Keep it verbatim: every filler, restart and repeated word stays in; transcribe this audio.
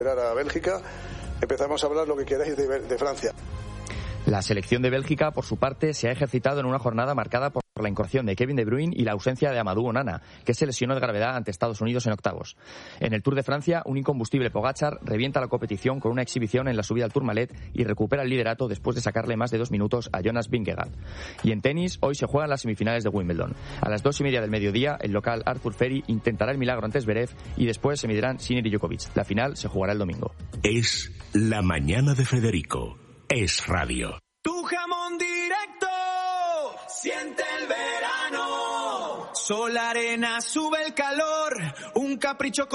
a Bélgica, empezamos a hablar lo que queráis de, de Francia. La selección de Bélgica, por su parte, se ha ejercitado en una jornada marcada por la incorporación de Kevin De Bruyne y la ausencia de Amadou Onana, que se lesionó de gravedad ante Estados Unidos en octavos. En el Tour de Francia, un incombustible Pogačar revienta la competición con una exhibición en la subida al Tourmalet y recupera el liderato después de sacarle más de dos minutos a Jonas Vingegaard. Y en tenis, hoy se juegan las semifinales de Wimbledon. A las dos y media del mediodía, el local Arthur Ferry intentará el milagro ante Zverev y después se medirán Sinner y Djokovic. La final se jugará el domingo. Es la mañana de Federico. Es radio. Tu jamón directo, siente el verano. Sol, arena, sube el calor, un capricho.